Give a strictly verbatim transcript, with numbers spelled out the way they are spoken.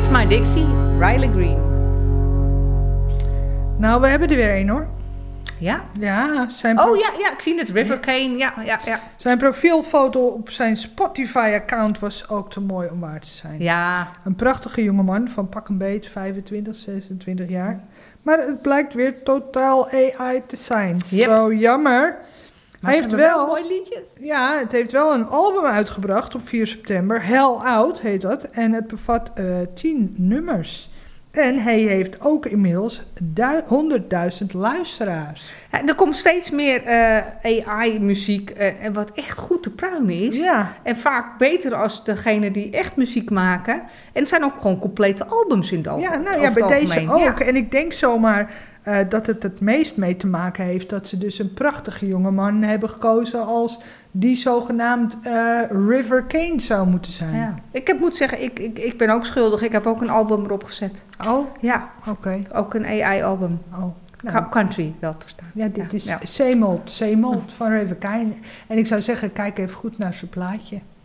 My Dixie, Riley Green. Nou, we hebben er weer een hoor. Ja? Ja, zijn Oh prof- ja, ja, ik zie het. River Kane. Ja, ja, ja. Zijn profielfoto op zijn Spotify-account was ook te mooi om waar te zijn. Ja. Een prachtige jongeman van pak een beet, vijfentwintig, zesentwintig jaar. Maar het blijkt weer totaal A I te zijn. Yep. Zo jammer. Maar Hij ze heeft hebben wel, mooie liedjes. ja, het heeft wel een album uitgebracht op vier september. Hell Out heet dat. En het bevat uh, tien nummers. En hij heeft ook inmiddels du- honderdduizend luisteraars. Ja, er komt steeds meer uh, A I-muziek uh, en wat echt goed te pruimen is. Ja. En vaak beter als degene die echt muziek maken. En het zijn ook gewoon complete albums in het algemeen. Ja, nou ja, bij deze ook. Ja. En ik denk zomaar uh, dat het het meest mee te maken heeft dat ze dus een prachtige jongeman hebben gekozen als die zogenaamd uh, River Kane zou moeten zijn. Ja. Ik heb moet zeggen, ik, ik, ik ben ook schuldig. Ik heb ook een album erop gezet. Oh, ja. Oké. Okay. Ook een A I-album. Oh. Nou, country wel te staan. Ja, dit ja, is ja. Same Old, Same Old van River Kane. En ik zou zeggen, kijk even goed naar zijn plaatje.